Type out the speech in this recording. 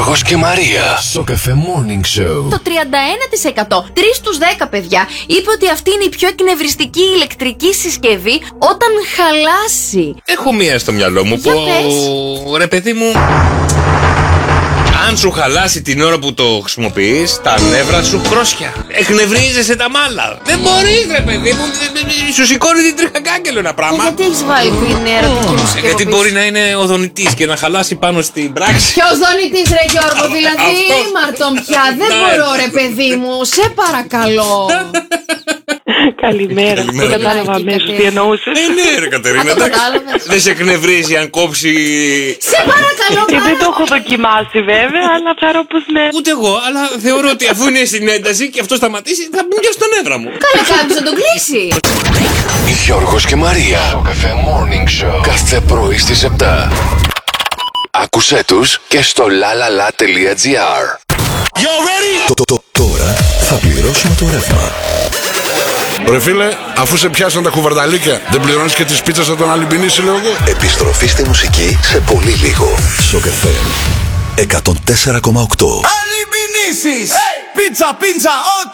Γιώργος και Μαρία στο Cafe Morning Show. Το 31%, 3 στους 10 παιδιά, είπε ότι αυτή είναι η πιο εκνευριστική ηλεκτρική συσκευή όταν χαλάσει. Έχω μία στο μυαλό μου Για που, πες. ρε παιδί μου, αν σου χαλάσει την ώρα που το χρησιμοποιείς, τα νεύρα σου κρόσια. Εκνευρίζεσαι τα μάλα. Δεν μπορείς, ρε παιδί μου, σου σηκώνει την τρίχα κάγκελο ένα πράγμα. Γιατί έχεις βάλει την ερωτική μου συσκευή? Γιατί μπορεί να είναι ο δονητής και να χαλάσει πάνω στην πράξη. Ποιος δονητής, ρε Γιώργο, δηλαδή ήμαρτον πια. Δεν μπορώ, ρε παιδί μου, σε παρακαλώ. Καλημέρα. Δεν κατάλαβα αμέσως τι εννοούσες. Ναι, ρε Κατερίνα, το εντάξει. κατάλαβες. Δεν σε εκνευρίζει αν κόψει. Σε παρακαλώ Και δεν το πάρα. έχω δοκιμάσει βέβαια, αλλά θα πως ναι. Ούτε εγώ, αλλά θεωρώ ότι αφού είναι στην ένταση και αυτό σταματήσει, θα μπουν και στον έδρα μου. Καλά, κάποιος να τον κλείσει. Γιώργος και Μαρία στο Cafe Morning Show. Κάθε πρωί στις 7. Άκουσέ τους και στο lalala.gr. Τώρα θα πληρώσουμε το ρεύμα. Ρε φίλε, αφού σε πιάσαν τα κουβαρδαλίκια, δεν πληρώνεις και τις πίτσες από τον Αλυμπινίση, λέω εγώ. Επιστροφή στη μουσική σε πολύ λίγο. Στο Cafe 104,8. Αλυμπινίσεις! Πίτσα, πίτσα, ό,τι